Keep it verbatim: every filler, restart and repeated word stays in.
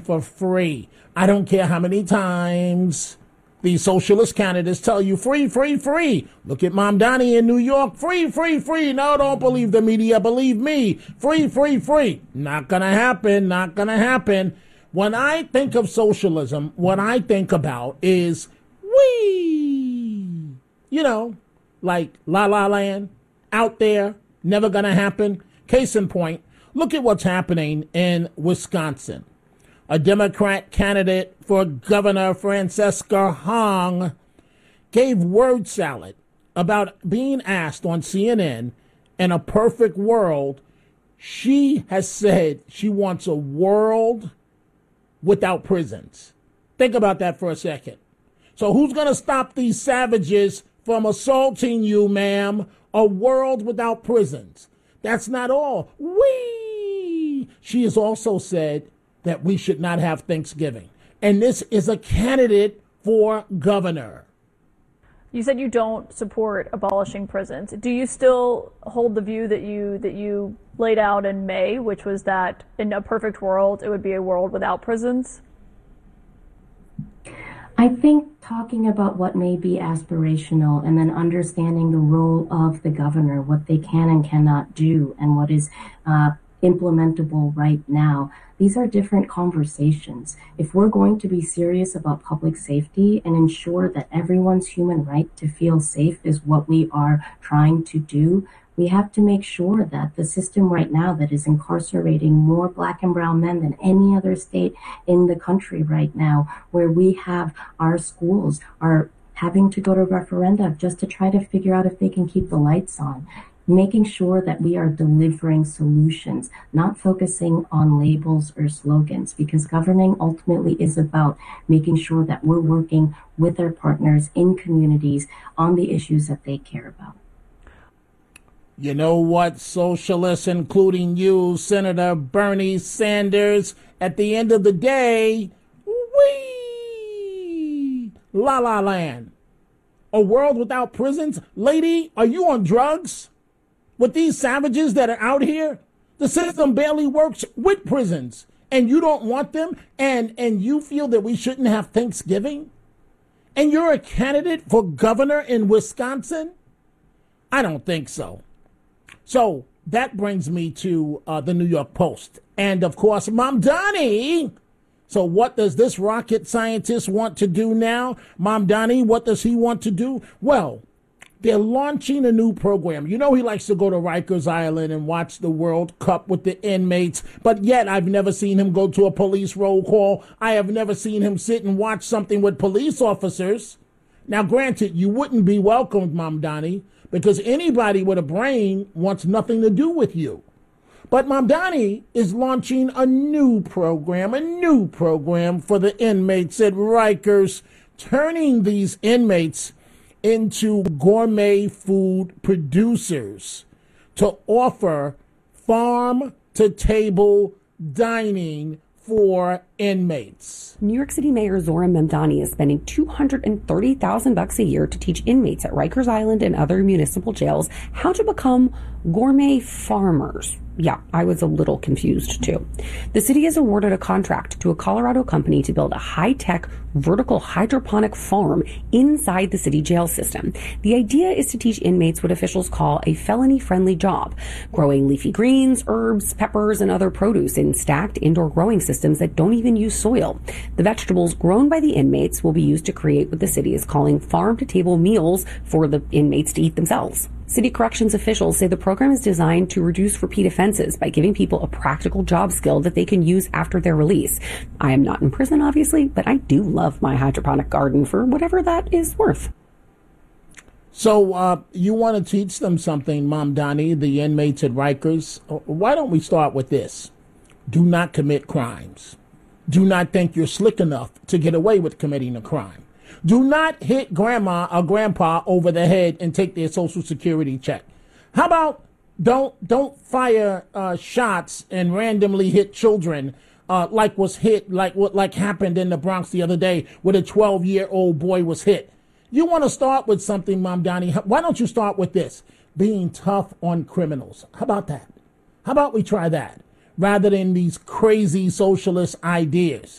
for free. I don't care how many times these socialist candidates tell you free, free, free. Look at Mom Donnie in New York. Free, free, free. No, don't believe the media. Believe me. Free, free, free. Not going to happen. Not going to happen. When I think of socialism, what I think about is we, you know, like La La Land, out there, never going to happen. Case in point, look at what's happening in Wisconsin. A Democrat candidate for governor, Francesca Hong, gave word salad about being asked on C N N, in a perfect world, she has said she wants a world without prisons. Think about that for a second. So who's going to stop these savages from assaulting you, ma'am? A world without prisons. That's not all. Whee! She has also said that we should not have Thanksgiving. And this is a candidate for governor. You said you don't support abolishing prisons. Do you still hold the view that you that you laid out in May, which was that in a perfect world, it would be a world without prisons? I think talking about what may be aspirational and then understanding the role of the governor, what they can and cannot do, and what is uh, implementable right now, these are different conversations. If we're going to be serious about public safety and ensure that everyone's human right to feel safe is what we are trying to do, we have to make sure that the system right now that is incarcerating more Black and brown men than any other state in the country right now, where we have our schools are having to go to referenda just to try to figure out if they can keep the lights on. Making sure that we are delivering solutions, not focusing on labels or slogans, because governing ultimately is about making sure that we're working with our partners in communities on the issues that they care about. You know what, socialists, including you, Senator Bernie Sanders, at the end of the day, wee, La La Land. A world without prisons? Lady, are you on drugs? With these savages that are out here, the system barely works with prisons, and you don't want them, and, and you feel that we shouldn't have Thanksgiving? And you're a candidate for governor in Wisconsin? I don't think so. So that brings me to uh, the New York Post. And, of course, Mamdani. So what does this rocket scientist want to do now? Mamdani, what does he want to do? Well, they're launching a new program. You know he likes to go to Rikers Island and watch the World Cup with the inmates, but yet I've never seen him go to a police roll call. I have never seen him sit and watch something with police officers. Now, granted, you wouldn't be welcomed, Mamdani, because anybody with a brain wants nothing to do with you. But Mamdani is launching a new program, a new program for the inmates at Rikers, turning these inmates into gourmet food producers to offer farm-to-table dining for inmates. New York City Mayor Zohran Mamdani is spending two hundred thirty thousand bucks a year to teach inmates at Rikers Island and other municipal jails how to become gourmet farmers. Yeah, I was a little confused too. The city has awarded a contract to a Colorado company to build a high-tech vertical hydroponic farm inside the city jail system. The idea is to teach inmates what officials call a felony-friendly job, growing leafy greens, herbs, peppers, and other produce in stacked indoor growing systems that don't even use soil. The vegetables grown by the inmates will be used to create what the city is calling farm-to-table meals for the inmates to eat themselves. City corrections officials say the program is designed to reduce repeat offenses by giving people a practical job skill that they can use after their release. I am not in prison, obviously, but I do love my hydroponic garden for whatever that is worth. So uh, you want to teach them something, Mamdani, the inmates at Rikers? Why don't we start with this? Do not commit crimes. Do not think you're slick enough to get away with committing a crime. Do not hit grandma or grandpa over the head and take their Social Security check. How about don't don't fire uh, shots and randomly hit children uh, like was hit like what like happened in the Bronx the other day, where a twelve-year-old boy was hit. You want to start with something, Mamdani? Why don't you start with this? Being tough on criminals. How about that? How about we try that? rather than these crazy socialist ideas.